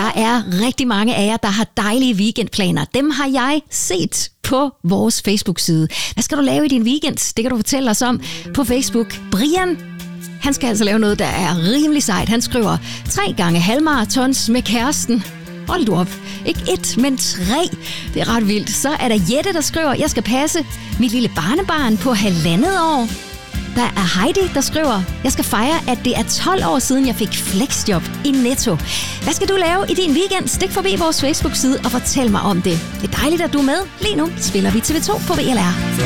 der er rigtig mange af jer, der har dejlige weekendplaner. Dem har jeg set på vores Facebook-side. Hvad skal du lave i din weekend? Det kan du fortælle os om på Facebook. Brian, han skal altså lave noget, der er rimelig sejt. Han skriver 3 gange halvmaratons med kæresten. Hold du op. Ikke 1, men 3. Det er ret vildt. Så er der Jette, der skriver, jeg skal passe mit lille barnebarn på 1,5 år. Der er Heidi, der skriver, jeg skal fejre, at det er 12 år siden, jeg fik flexjob i Netto. Hvad skal du lave i din weekend? Stik forbi vores Facebook-side og fortæl mig om det. Det er dejligt, at du er med. Lige nu spiller vi TV2 på VLR.